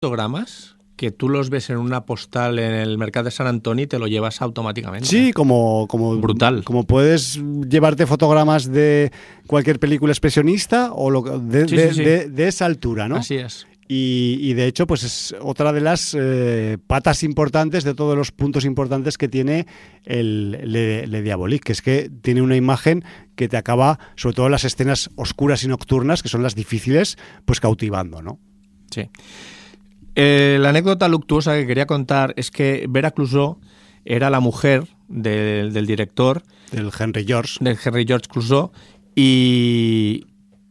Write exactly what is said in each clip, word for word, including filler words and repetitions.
fotogramas que tú los ves en una postal en el mercado de San Antonio y te lo llevas automáticamente. Sí, como, como, brutal. Como puedes llevarte fotogramas de cualquier película expresionista o lo, de, sí, de, sí, sí. De, de esa altura, ¿no? Así es. Y, y de hecho, pues es otra de las eh, patas importantes, de todos los puntos importantes que tiene el Le, Le Diabolique, que es que tiene una imagen que te acaba, sobre todo en las escenas oscuras y nocturnas, que son las difíciles, pues cautivando, ¿no? Sí. Eh, la anécdota luctuosa que quería contar es que Vera Clouzot era la mujer de, del director. Del Henry George. Del Henry George Clouzot. Y...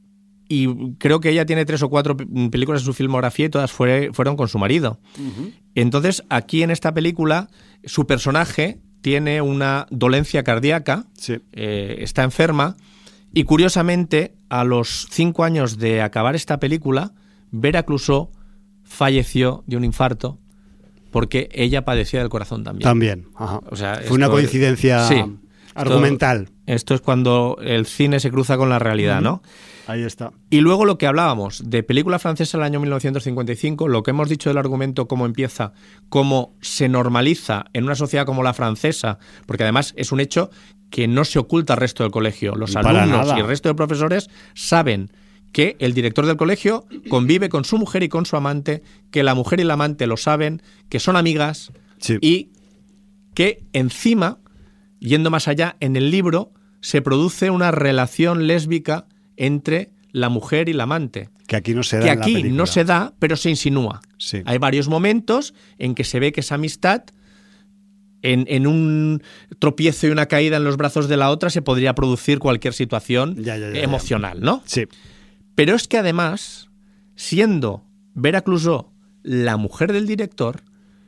Y creo que ella tiene tres o cuatro películas en su filmografía y todas fue, fueron con su marido. Uh-huh. Entonces, aquí en esta película, su personaje tiene una dolencia cardíaca, sí. eh, está enferma, y curiosamente, a los cinco años de acabar esta película, Vera Clouzot falleció de un infarto porque ella padecía del corazón también. También, ajá. O sea, fue esto, una coincidencia sí, argumental. Esto, esto es cuando el cine se cruza con la realidad, uh-huh. ¿no? Ahí está. Y luego lo que hablábamos de película francesa del año mil novecientos cincuenta y cinco, lo que hemos dicho del argumento, cómo empieza, cómo se normaliza en una sociedad como la francesa, porque además es un hecho que no se oculta al resto del colegio. Los Para alumnos nada. y el resto de profesores saben que el director del colegio convive con su mujer y con su amante, que la mujer y el amante lo saben, que son amigas, sí. y que encima, yendo más allá, en el libro se produce una relación lésbica entre la mujer y la amante. Que aquí no se da. Que en la aquí película. no se da, pero se insinúa. Sí. Hay varios momentos en que se ve que esa amistad, en, en un tropiezo y una caída en los brazos de la otra, se podría producir cualquier situación ya, ya, ya, emocional, ya. ¿no? Sí. Pero es que además, siendo Vera Clouzot la mujer del director,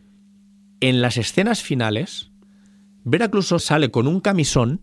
en las escenas finales, Vera Clouzot sale con un camisón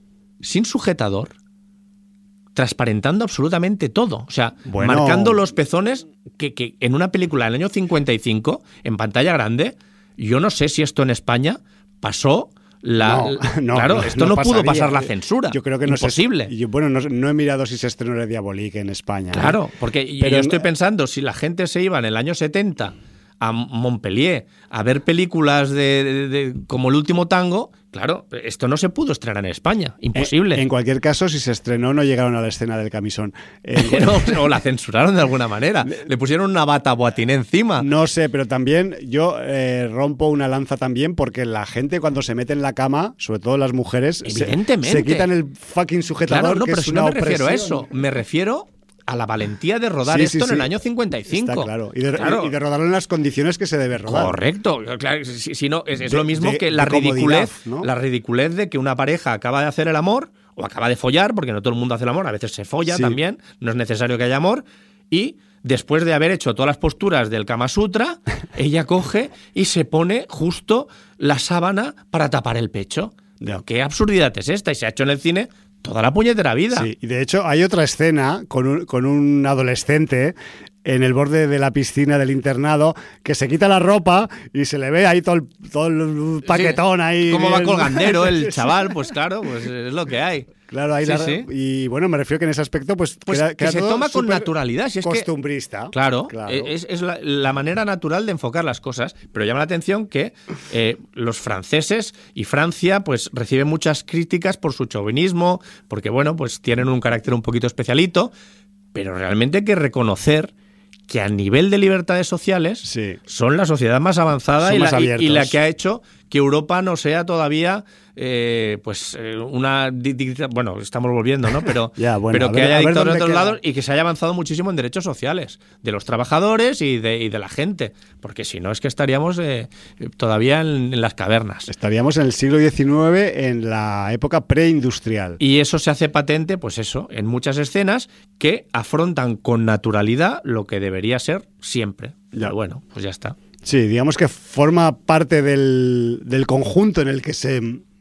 sin sujetador, transparentando absolutamente todo. O sea, bueno, marcando los pezones que, que en una película del año cincuenta y cinco, en pantalla grande, yo no sé si esto en España pasó... La, no, no, claro, no, esto no no pudo pasaría. pasar la censura. Yo creo que no Imposible. Se, yo, bueno, no, no he mirado si se estrenó Le Diabolique en España. Claro, ¿eh? porque Pero yo estoy pensando, si la gente se iba en el año setenta a Montpellier a ver películas de, de, de, como El último tango, claro, esto no se pudo estrenar en España, imposible. En, en cualquier caso, si se estrenó, no llegaron a la escena del camisón. Eh, no, o la censuraron de alguna manera. Le pusieron una bata boatiné encima. No sé, pero también yo eh, rompo una lanza también porque la gente cuando se mete en la cama, sobre todo las mujeres, evidentemente se, se quitan el fucking sujetador. Claro, no, que pero es si una no me refiero opresión. a eso, me refiero a la valentía de rodar sí, esto sí, en sí. el año cincuenta y cinco. Está claro. Y de, claro. y de rodarlo en las condiciones que se debe rodar. Correcto. Claro, si, si no, es, es de, lo mismo de, que la ridiculez, ¿no? la ridiculez de que una pareja acaba de hacer el amor o acaba de follar, porque no todo el mundo hace el amor, a veces se folla sí. también, no es necesario que haya amor, y después de haber hecho todas las posturas del Kama Sutra, ella coge y se pone justo la sábana para tapar el pecho. No. ¿Qué absurdidad es esta? Y se ha hecho en el cine toda la puñetera vida. Sí, y de hecho hay otra escena con un, con un adolescente en el borde de la piscina del internado que se quita la ropa y se le ve ahí todo el, todo el paquetón sí, ahí. Como bien. va colgandero el chaval, pues claro, pues es lo que hay. Claro, ahí sí, la, sí. Y bueno, me refiero que en ese aspecto pues, pues queda, que queda se todo toma con naturalidad. Si es costumbrista. Que, claro, claro. es, es la, la manera natural de enfocar las cosas. Pero llama la atención que eh, los franceses y Francia pues reciben muchas críticas por su chauvinismo, porque bueno, pues tienen un carácter un poquito especialito, pero realmente hay que reconocer que a nivel de libertades sociales sí. son la sociedad más avanzada son y, más la, y, y la que ha hecho que Europa no sea todavía eh, pues eh, una bueno, estamos volviendo, ¿no? Pero, ya, bueno, pero que ver, haya dictadores de otros queda. lados y que se haya avanzado muchísimo en derechos sociales de los trabajadores y de, y de la gente, porque si no es que estaríamos eh, todavía en, en las cavernas. Estaríamos en el siglo diecinueve, en la época preindustrial. Y eso se hace patente, pues eso, en muchas escenas que afrontan con naturalidad lo que debería ser siempre. Ya. Pero bueno, pues ya está. Sí, digamos que forma parte del, del conjunto en el que se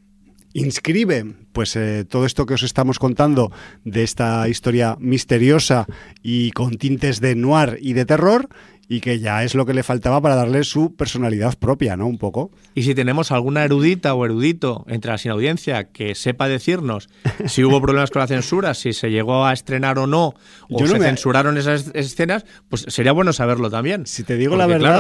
inscribe pues eh, todo esto que os estamos contando de esta historia misteriosa y con tintes de noir y de terror, y que ya es lo que le faltaba para darle su personalidad propia, ¿no? Un poco. Y si tenemos alguna erudita o erudito entre la sin audiencia que sepa decirnos si hubo problemas con la censura, si se llegó a estrenar o no, o Yo no se me... censuraron esas escenas, pues sería bueno saberlo también. Si te digo Porque, la verdad, claro,